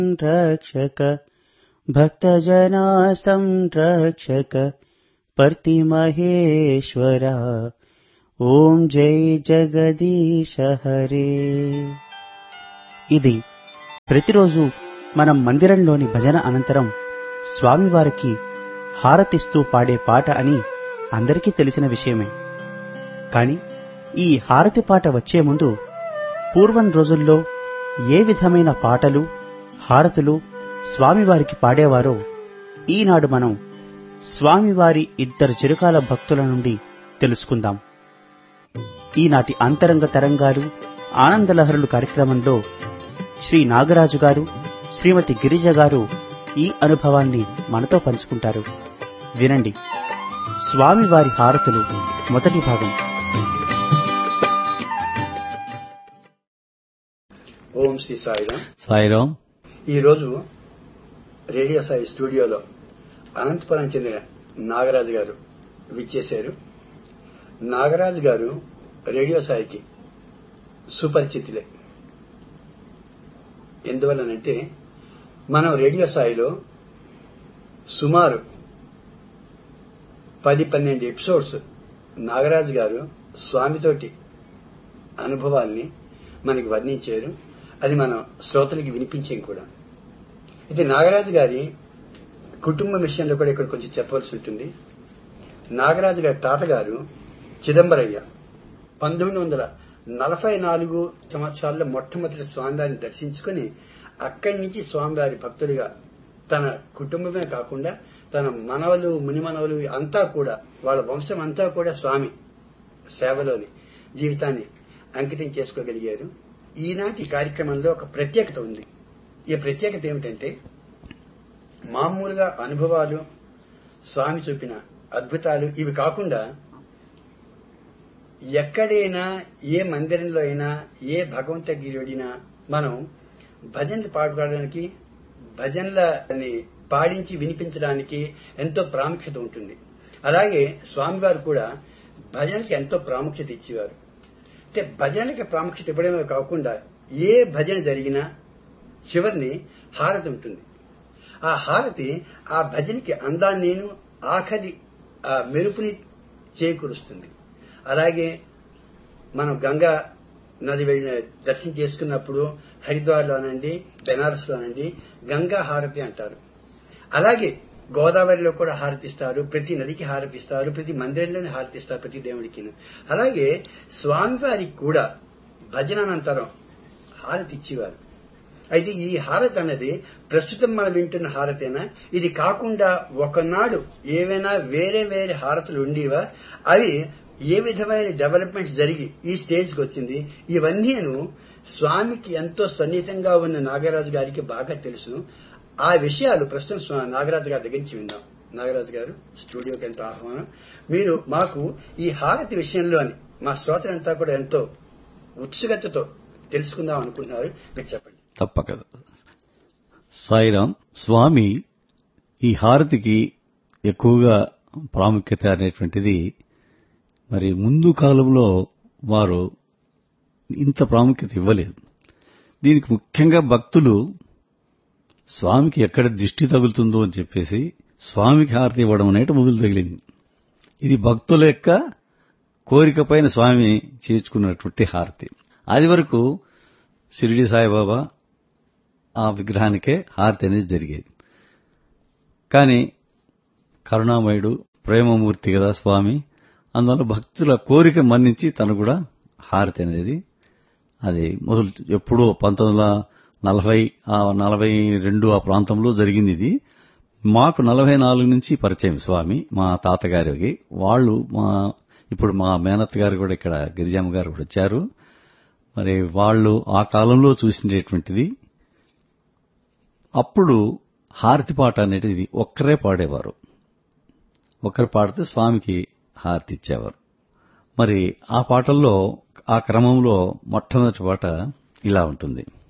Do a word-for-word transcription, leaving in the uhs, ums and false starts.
రక్షక భక్తజనా సంరక్షక పర్తి మహేశ్వర ఓం జై జగదీశ హరే. ఇది ప్రతిరోజు మనం మందిరంలోని భజన అనంతరం స్వామివారికి హారతిస్తూ పాడే పాట అని అందరికీ తెలిసిన విషయమే. కాని ఈ హారతి పాట వచ్చే ముందు పూర్వం రోజుల్లో ఏ విధమైన పాటలు హారతులు స్వామివారికి పాడేవారో ఈనాడు మనం స్వామివారి ఇద్దరు చిరకాల భక్తుల నుండి తెలుసుకుందాం. ఈనాటి అంతరంగ తరంగాలు ఆనందలహరులు కార్యక్రమంలో శ్రీ నాగరాజు గారు, శ్రీమతి గిరిజ గారు ఈ అనుభవాన్ని మనతో పంచుకుంటారు. వినండి. స్వామివారి హారతులు మొదటి భాగం. ఓం శ్రీ సాయిరాం. సాయిరాం. ఈరోజు రేడియో సాయి స్టూడియోలో అనంతపురం చెందిన నాగరాజు గారు విచ్చేశారు. నాగరాజు గారు రేడియో సాయికి సుపరిచితులే. ఎందువల్లనంటే మనం రేడియో సాయిలో సుమారు పది పన్నెండు ఎపిసోడ్స్ నాగరాజు గారు స్వామితోటి అనుభవాల్ని మనకి వర్ణించారు. అది మనం శ్రోతలకి వినిపించాం కూడా. అయితే నాగరాజు గారి కుటుంబ విషయంలో కూడా ఇక్కడ కొంచెం చెప్పవలసి ఉంటుంది. నాగరాజు గారి తాతగారు చిదంబరయ్య పంతొమ్మిది వందల నలభై నాలుగు సంవత్సరాల్లో మొట్టమొదటి స్వామివారిని దర్శించుకుని అక్కడి నుంచి స్వామివారి భక్తుడిగా తన కుటుంబమే కాకుండా తన మనవలు మునిమనవలు అంతా కూడా వాళ్ళ వంశం అంతా కూడా స్వామి సేవలోని జీవితాన్ని అంకితం చేసుకోగలిగారు. ఈనాటి కార్యక్రమంలో ఒక ప్రత్యేకత ఉంది. ఈ ప్రత్యేకత ఏమిటంటే మామూలుగా అనుభవాలు, స్వామి చూపిన అద్భుతాలు ఇవి కాకుండా ఎక్కడైనా ఏ మందిరంలో అయినా ఏ భగవంతగిరిడినా మనం భజనలు పాడుకోవడానికి, భజనలని పాడించి వినిపించడానికి ఎంతో ప్రాముఖ్యత ఉంటుంది. అలాగే స్వామివారు కూడా భజనకి ఎంతో ప్రాముఖ్యత ఇచ్చేవారు. అంటే భజనలకి ప్రాముఖ్యత ఇవ్వడమే కాకుండా ఏ భజన జరిగినా చివరిని హారతి ఉంటుంది. ఆ హారతి ఆ భజనకి అందాన్నేను ఆఖరి ఆ మెరుపుని చేకూరుస్తుంది. అలాగే మనం గంగా నది వెళ్ళిన దర్శనం చేసుకున్నప్పుడు హరిద్వార్లోనండి, బెనారస్లోనండి గంగా హారతి అంటారు. అలాగే గోదావరిలో కూడా హారతిస్తారు, ప్రతి నదికి హారతిస్తారు, ప్రతి మందిరంలోనే హారతిస్తారు, ప్రతి దేవుడికి. అలాగే స్వామివారికి కూడా భజన అనంతరం హారతి ఇచ్చేవారు. అయితే ఈ హారతి అన్నది ప్రస్తుతం మనం వింటున్న హారతేనా? ఇది కాకుండా ఒకనాడు ఏవైనా వేరే వేరే హారతులు ఉండేవా? అవి ఏ విధమైన డెవలప్మెంట్స్ జరిగి ఈ స్టేజ్కి వచ్చింది? ఇవన్నీను స్వామికి ఎంతో సన్నిహితంగా ఉన్న నాగరాజు గారికి బాగా తెలుసు. ఆ విషయాలు ప్రస్తుతం నాగరాజు గారి దగ్గర నుంచి విందాం. నాగరాజు గారు స్టూడియోకి ఎంతో ఆహ్వానం. మీరు మాకు ఈ హారతి విషయంలోని మా శ్రోతలంతా కూడా ఎంతో ఉత్సుకతతో తెలుసుకుందాం అనుకుంటున్నారు. మీరు చెప్పండి. తప్పక. సాయిరాం. స్వామి ఈ హారతికి ఎక్కువగా ప్రాముఖ్యత అనేటువంటిది మరి ముందు కాలంలో వారు ఇంత ప్రాముఖ్యత ఇవ్వలేదు. దీనికి ముఖ్యంగా భక్తులు స్వామికి ఎక్కడ దృష్టి తగులుతుందో అని చెప్పేసి స్వామికి హారతి ఇవ్వడం అనేది మొదలు తగిలింది. ఇది భక్తుల యొక్క కోరిక పైన స్వామి చేర్చుకున్నటువంటి హారతి. అది వరకు షిరిడి సాయిబాబా ఆ విగ్రహానికే హారతి అనేది జరిగేది. కానీ కరుణామయుడు, ప్రేమమూర్తి కదా స్వామి. అందువల్ల భక్తుల కోరిక మన్నించి తను కూడా హారతి అనేది అది మొదలు ఎప్పుడో పంతొమ్మిది వందల నలభై నలభై రెండు ఆ ప్రాంతంలో జరిగింది. ఇది మాకు నలభై నాలుగు నుంచి పరిచయం స్వామి. మా తాతగారికి వాళ్ళు మా ఇప్పుడు మా మేనత్ గారు కూడా ఇక్కడ గిరిజమ్మ గారు కూడా వచ్చారు. మరి వాళ్ళు ఆ కాలంలో చూసినటువంటిది. అప్పుడు హారతి పాట అనేది ఒక్కరే పాడేవారు. ఒక్కరు పాడితే స్వామికి హారతి ఇచ్చేవారు. మరి ఆ పాటల్లో ఆ క్రమంలో మొట్టమొదటి పాట ఇలా ఉంటుంది.